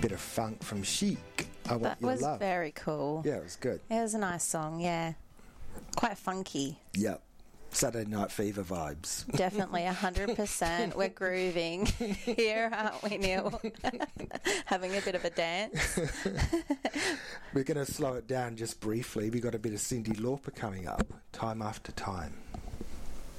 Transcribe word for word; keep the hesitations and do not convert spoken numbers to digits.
bit of funk from Chic. I Want That Your was Love. very cool. Yeah, it was good. It was a nice song, yeah. Quite funky. Yep. Saturday Night Fever vibes. Definitely, one hundred percent. We're grooving here, aren't we, Neil? Having a bit of a dance. We're going to slow it down just briefly. We've got a bit of Cyndi Lauper coming up, Time After Time.